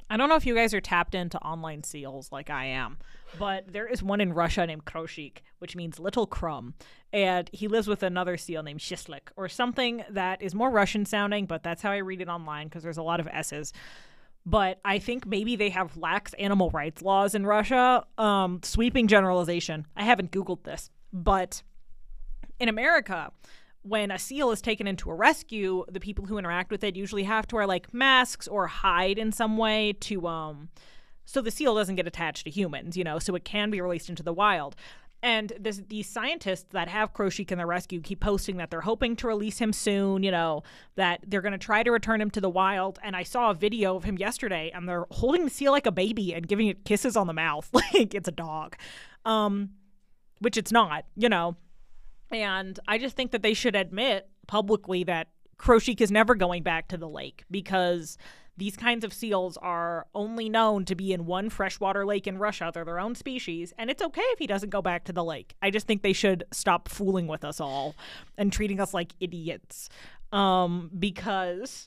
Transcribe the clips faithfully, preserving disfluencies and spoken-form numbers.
I don't know if you guys are tapped into online seals like I am, but there is one in Russia named Kroshik, which means little crumb. And he lives with another seal named Shishlik, or something that is more Russian sounding, but that's how I read it online because there's a lot of S's. But I think maybe they have lax animal rights laws in Russia. Um, sweeping generalization. I haven't Googled this, but in America, when a seal is taken into a rescue, the people who interact with it usually have to wear like masks or hide in some way to um so the seal doesn't get attached to humans, you know, so it can be released into the wild. And this, these scientists that have Kroshik in the rescue keep posting that they're hoping to release him soon, you know, that they're going to try to return him to the wild. And I saw a video of him yesterday, and they're holding the seal like a baby and giving it kisses on the mouth like it's a dog, um, which it's not, you know. And I just think that they should admit publicly that Kroshik is never going back to the lake because these kinds of seals are only known to be in one freshwater lake in Russia. They're their own species, and it's okay if he doesn't go back to the lake. I just think they should stop fooling with us all and treating us like idiots um, because,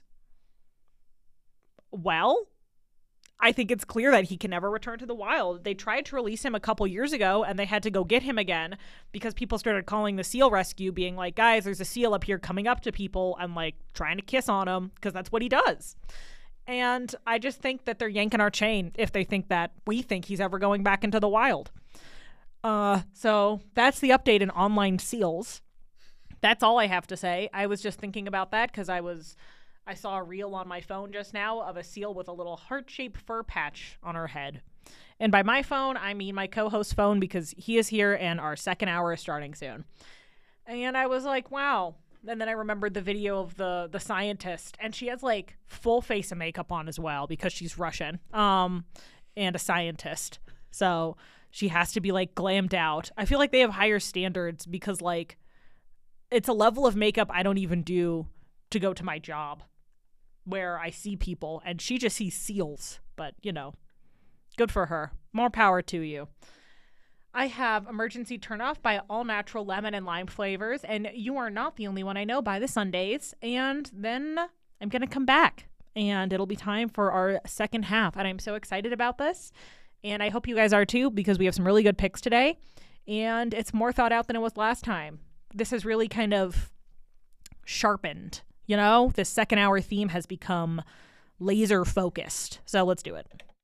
well, I think it's clear that he can never return to the wild. They tried to release him a couple years ago, and they had to go get him again because people started calling the seal rescue, being like, guys, there's a seal up here coming up to people and like trying to kiss on them because that's what he does. And I just think that they're yanking our chain if they think that we think he's ever going back into the wild. Uh, so that's the update in online seals. That's all I have to say. I was just thinking about that because I was... I saw a reel on my phone just now of a seal with a little heart-shaped fur patch on her head. And by my phone, I mean my co-host's phone because he is here and our second hour is starting soon. And I was like, wow. And then I remembered the video of the the scientist, and she has like full face of makeup on as well because she's Russian um, and a scientist. So she has to be like glammed out. I feel like they have higher standards because like it's a level of makeup I don't even do to go to my job, where I see people, and she just sees seals. But, you know, good for her. More power to you. I have Emergency Turnoff by All Natural Lemon and Lime Flavors, and you are not the only one I know by the Sundays. And then I'm going to come back, and it'll be time for our second half. And I'm so excited about this, and I hope you guys are too, because we have some really good picks today, and it's more thought out than it was last time. This has really kind of sharpened. You know, this second hour theme has become laser focused. So let's do it.